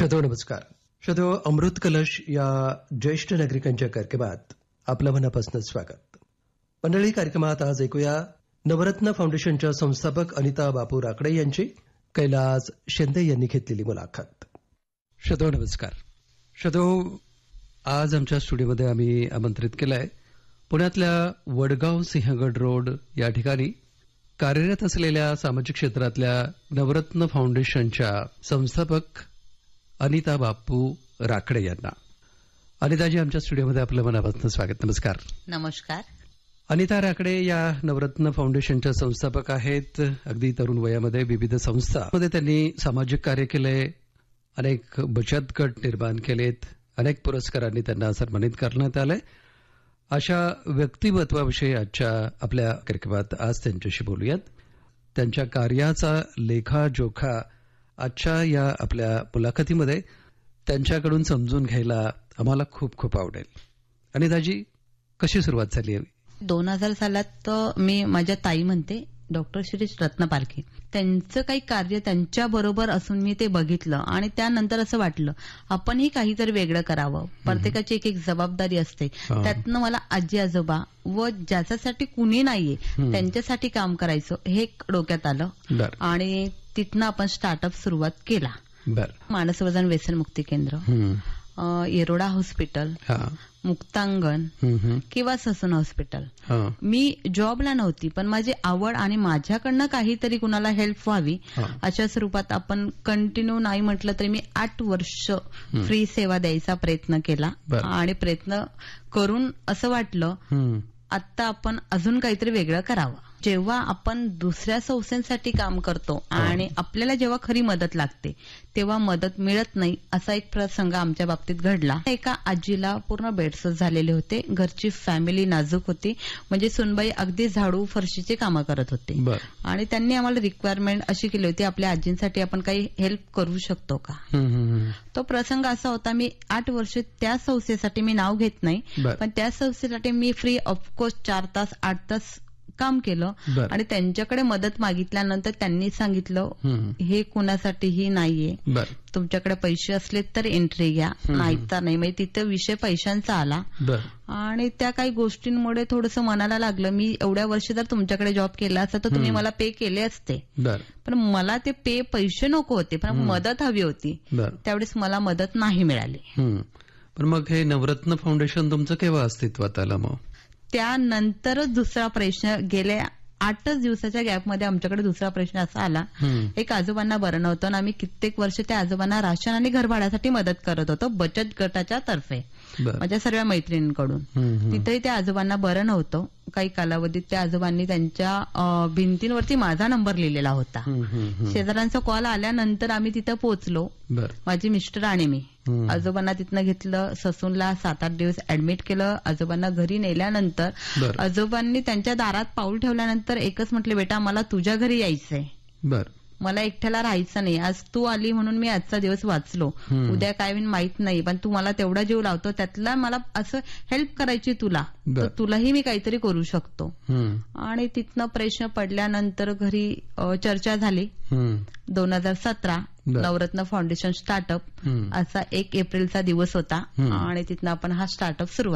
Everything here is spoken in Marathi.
श्रोतो नमस्कार. श्रोतो, अमृत कलश या ज्येष्ठ नागरिकांच्या कार्यक्रमात आपलं मनापासून स्वागत. मंडळी, कार्यक्रमात आज ऐकूया नवरत्न फाउंडेशनच्या संस्थापक अनिता बापू राकडे यांची कैलास शिंदे यांनी घेतलेली मुलाखत. श्रोतो नमस्कार. श्रोतो, आज आमच्या स्टुडिओमध्ये आम्ही आमंत्रित केलं आहे पुण्यातल्या वडगाव सिंहगड रोड या ठिकाणी कार्यरत असलेल्या सामाजिक क्षेत्रातल्या नवरत्न फाउंडेशनच्या संस्थापक अनिता बापू राकडे यांना. अनिताजी, आमच्या स्टुडिओमध्ये आपलं मनापासून स्वागत. नमस्कार. नमस्कार. अनिता राकडे या नवरत्न फाउंडेशनच्या संस्थापक आहेत. अगदी तरुण वयामध्ये विविध संस्थांमध्ये त्यांनी सामाजिक कार्य केले, अनेक बचत गट निर्माण केलेत, अनेक पुरस्कारांनी त्यांना सन्मानित करण्यात आलंय. अशा व्यक्तिमत्वाविषयी आजच्या आपल्या कार्यक्रमात आज त्यांच्याशी बोलूयात. त्यांच्या कार्याचा लेखाजोखा आजच्या या आपल्या मुलाखतीमध्ये त्यांच्याकडून समजून घ्यायला आम्हाला खूप खूप आवडेल. अनिताजी, कशी सुरुवात झाली? 2000 सालात मी माझ्या ताई म्हणते डॉक्टर शिरीष रत्नपारखे, त्यांचं काही कार्य त्यांच्या बरोबर असून मी ते बघितलं आणि त्यानंतर असं वाटलं आपणही काहीतरी वेगळं करावं. प्रत्येकाची एक एक जबाबदारी असते. त्यातनं मला आजी आजोबा व ज्याच्यासाठी कुणी नाहीये त्यांच्यासाठी काम करायचं हे डोक्यात आलं आणि तिथनं आपण स्टार्टअप सुरुवात केला. मानस वजन व्यसन मुक्ती केंद्र, येरोडा हॉस्पिटल, मुक्तांगण किंवा ससून हॉस्पिटल. मी जॉबला नव्हती, पण माझी आवड आणि माझ्याकडनं काहीतरी कुणाला हेल्प व्हावी अशा स्वरूपात आपण कंटिन्यू नाही म्हटलं तरी मी 8 वर्ष फ्री सेवा द्यायचा प्रयत्न केला आणि प्रयत्न करून असं वाटलं आता आपण अजून काहीतरी वेगळं करावं. जेव्हा आपण दुसऱ्या संस्थांसाठी काम करतो आणि आपल्याला जेव्हा खरी मदत लागते तेव्हा मदत मिळत नाही, असा एक प्रसंग आमच्या बाबतीत घडला. एका आजीला पूर्ण बेडसोस झालेले होते, घरची फॅमिली नाजूक होती, म्हणजे सुनबाई अगदी झाडू फरशीची कामं करत होते आणि त्यांनी आम्हाला रिक्वायरमेंट अशी केली होती आपल्या आजींसाठी आपण काही हेल्प करू शकतो का. तो प्रसंग असा होता, मी 8 वर्ष त्या संस्थेसाठी मी नाव घेत नाही, पण त्या संस्थेसाठी मी फ्री ऑफकोर्स 4 तास 8 तास काम केलं आणि त्यांच्याकडे मदत मागितल्यानंतर त्यांनी सांगितलं हे कुणासाठीही नाहीये, तुमच्याकडे पैसे असले तर एंट्री घ्या, नाही तर नाही. म्हणजे तिथं विषय पैशांचा आला आणि त्या काही गोष्टींमुळे थोडंसं मनाला लागलं मी एवढ्या वर्ष जर तुमच्याकडे जॉब केला असता तर तुम्ही मला पे केले असते, पण मला ते पैसे नको होते, पण मदत हवी होती. त्यावेळेस मला मदत नाही मिळाली. पण मग हे नवरत्न फाउंडेशन तुमचं केव्हा अस्तित्वात आलं? मग त्यानंतरच दुसरा प्रश्न, गेल्या 8च दिवसाच्या गॅपमध्ये आमच्याकडे दुसरा प्रश्न असा आला, एक आजोबांना बरं नव्हतं आणि आम्ही कित्येक वर्ष त्या आजोबांना राशन आणि घरभाड्यासाठी मदत करत होतो बचत गटाच्या तर्फे माझ्या सर्व मैत्रिणींकडून. तिथेही त्या आजोबांना बरं नव्हतं. काही कालावधीत त्या आजोबांनी त्यांच्या भिंतींवरती माझा नंबर लिहिलेला होता. शेजाऱ्यांचा कॉल आल्यानंतर आम्ही तिथं पोहोचलो, माझी मिस्टर आणि मी. आजोबांना तिथनं घेतलं, ससूनला 7-8 दिवस ऍडमिट केलं. आजोबांना घरी नेल्यानंतर आजोबांनी त्यांच्या दारात पाऊल ठेवल्यानंतर एकच म्हटले, बेटा मला तुझ्या घरी यायचंय, मला एकट्याला राहायचं नाही. आज तू आली म्हणून मी आजचा दिवस वाचलो, उद्या काय होईल माहित नाही, पण तू मला तेवढा जीव लावतो, त्यातला मला असं हेल्प करायची तुला, तर तुलाही मी काहीतरी करू शकतो. आणि तिथनं प्रश्न पडल्यानंतर घरी चर्चा झाली. 2017 नवरत्न फाउंडेशन स्टार्टअप असा 1 एप्रिलचा दिवस होता आणि तिथनं आपण हा स्टार्टअप सुरू